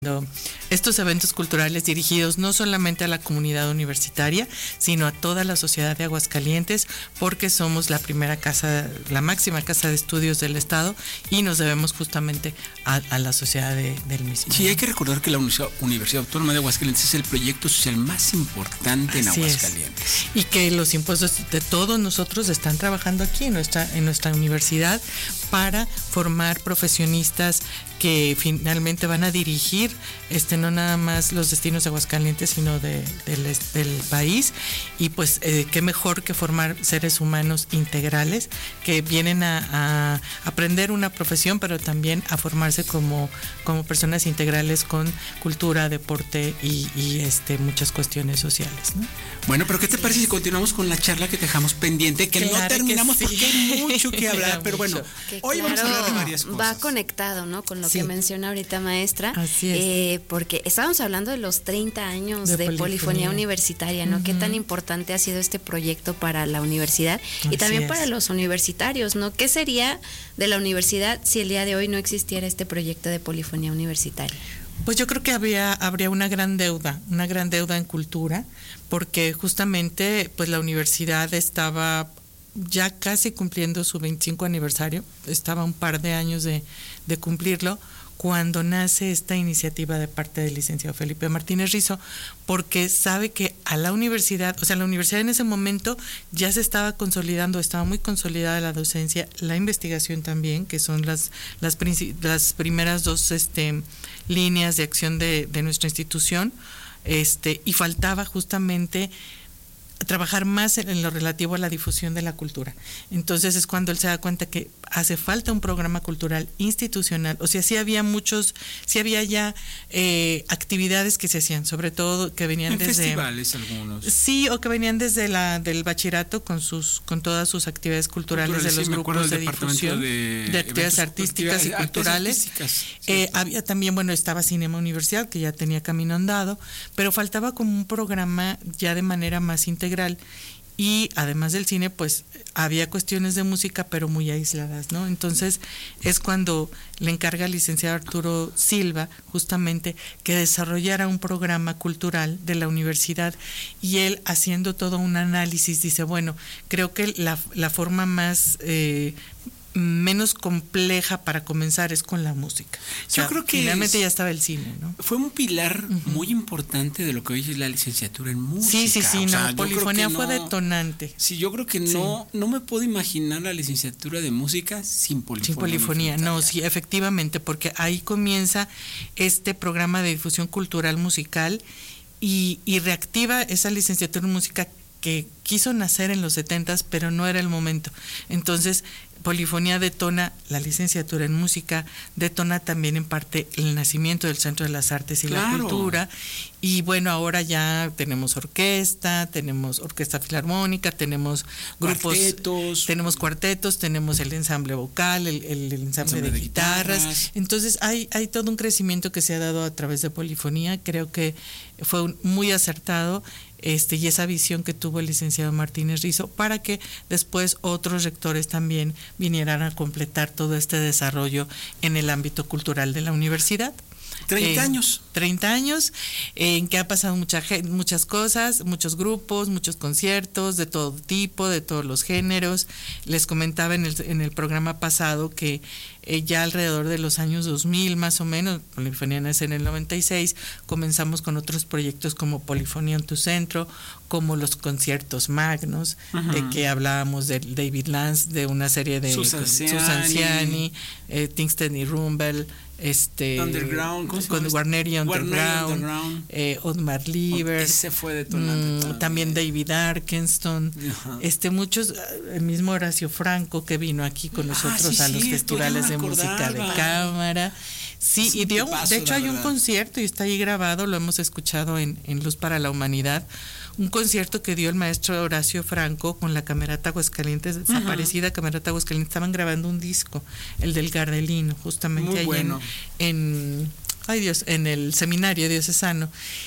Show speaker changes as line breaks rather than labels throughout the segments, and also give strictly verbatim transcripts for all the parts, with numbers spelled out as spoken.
estos eventos culturales dirigidos no solamente a la comunidad universitaria, sino a toda la sociedad de Aguascalientes, porque somos la primera casa, la máxima casa de estudios del estado y nos debemos justamente a, a la sociedad de, del mismo.
Sí, hay que recordar que la Universidad, Universidad Autónoma de Aguascalientes es el proyecto social más importante en Así Aguascalientes.
Es. Y que los impuestos de todos nosotros están trabajando aquí en nuestra, en nuestra universidad para formar profesionistas que finalmente van a dirigir este no nada más los destinos de Aguascalientes, sino de, del, del país. Y pues eh, qué mejor que formar seres humanos integrales que vienen a, a aprender una profesión, pero también a formarse como, como personas integrales con cultura, deporte y, y este muchas cuestiones sociales, ¿no?
Bueno, pero ¿qué te parece si continuamos con la charla que dejamos pendiente? Que claro no terminamos que sí. Porque hay mucho que hablar, pero bueno,
que
hoy
claro,
vamos a hablar de varias cosas.
Va conectado, ¿no? Con lo sí. que menciona ahorita maestra.
Así es.
Eh, porque estábamos hablando de los treinta años de, de polifonía. polifonía universitaria, ¿no? Uh-huh. Qué tan importante ha sido este proyecto para la universidad y Así también es. para los universitarios, ¿no? ¿Qué sería de la universidad si el día de hoy no existiera este proyecto de polifonía universitaria?
Pues yo creo que habría, habría una gran deuda, una gran deuda en cultura, porque justamente pues la universidad estaba ya casi cumpliendo su veinticinco aniversario, estaba un par de años de, de cumplirlo, cuando nace esta iniciativa de parte del licenciado Felipe Martínez Rizo, porque sabe que a la universidad, o sea, la universidad en ese momento ya se estaba consolidando, estaba muy consolidada la docencia, la investigación también, que son las las, las primeras dos este, líneas de acción de, de nuestra institución, este, y faltaba justamente trabajar más en lo relativo a la difusión de la cultura. Entonces es cuando él se da cuenta que hace falta un programa cultural institucional, o sea, sí había muchos, sí había ya eh, actividades que se hacían, sobre todo que venían
en
desde
festivales algunos.
Sí, o que venían desde la del bachillerato con sus con todas sus actividades culturales, culturales de los
sí,
grupos de difusión
de,
de actividades artísticas y culturales.
Artísticas, sí.
eh, había también, bueno, estaba Cinema Universidad, que ya tenía camino andado, pero faltaba como un programa ya de manera más integral. Y además del cine, pues había cuestiones de música, pero muy aisladas, ¿no? Entonces es cuando le encarga al licenciado Arturo Silva justamente que desarrollara un programa cultural de la universidad, y él, haciendo todo un análisis, dice, bueno, creo que la, la forma más eh, menos compleja para comenzar es con la música. O sea,
yo creo que
finalmente
es,
ya estaba el cine, ¿no?
Fue un pilar uh-huh. muy importante de lo que hoy es la licenciatura en música.
Sí, sí, sí,
o
no,
sea,
polifonía
no,
fue detonante.
Sí, yo creo que no, sí. no me puedo imaginar la licenciatura de música sin polifonía.
Sin polifonía, no, sí, efectivamente, porque ahí comienza este programa de difusión cultural musical y, y reactiva esa licenciatura en música que quiso nacer en los setentas, pero no era el momento. Entonces, polifonía detona la licenciatura en música, detona también en parte el nacimiento del Centro de las Artes y claro. la Cultura, y bueno, ahora ya tenemos orquesta, tenemos orquesta filarmónica, tenemos grupos, cuartetos. tenemos cuartetos, tenemos el ensamble vocal, el, el, el ensamble, ensamble de, de guitarras. guitarras, entonces hay, hay todo un crecimiento que se ha dado a través de polifonía, creo que fue un, muy acertado. Este, y esa visión que tuvo el licenciado Martínez Rizo para que después otros rectores también vinieran a completar todo este desarrollo en el ámbito cultural de la universidad.
treinta
eh,
años.
treinta años, eh, en que ha pasado mucha, muchas cosas, muchos grupos, muchos conciertos de todo tipo, de todos los géneros. Les comentaba en el, en el programa pasado que eh, ya alrededor de los años dos mil más o menos, Polifonía nace en el noventa y seis, comenzamos con otros proyectos como Polifonía en tu Centro, como los conciertos magnos, uh-huh. de que hablábamos de David Lance, de una serie de
Susan
Ciani, eh, Kingston y Rumble, este
Underground,
con Warner y Underground,
Warner Underground.
Eh, Otmar Lieber,
ese fue detonante
mmm,
también.
también David Arkenstone, uh-huh. este muchos, el mismo Horacio Franco que vino aquí con nosotros ah, sí, a los sí, festivales de música de cámara. Sí, es y dio, paso, de hecho hay verdad. un concierto y está ahí grabado, lo hemos escuchado en, en Luz para la Humanidad, un concierto que dio el maestro Horacio Franco con la Camerata Aguascalientes, desaparecida uh-huh. Camerata Aguascalientes, estaban grabando un disco, el del Gardelino, justamente ahí bueno. en, en, ay Dios, en el seminario diocesano.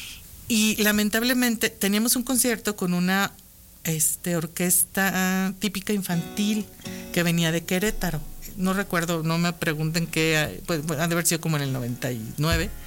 Y lamentablemente teníamos un concierto con una este orquesta típica infantil que venía de Querétaro. No recuerdo, no me pregunten qué, pues ha de haber sido como en el noventa y nueve.